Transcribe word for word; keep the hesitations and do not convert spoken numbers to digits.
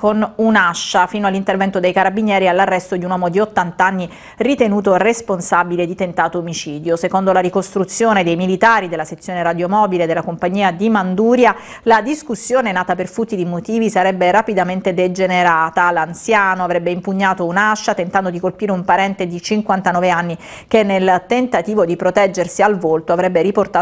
con un'ascia, fino all'intervento dei carabinieri e all'arresto di un uomo di ottanta anni ritenuto responsabile di tentato omicidio. Secondo la ricostruzione dei militari della sezione radiomobile della compagnia di Manduria, la discussione nata per futili motivi sarebbe rapidamente degenerata. L'anziano avrebbe impugnato un'ascia tentando di colpire un parente di cinquantanove anni che nel tentativo di proteggersi al volto avrebbe riportato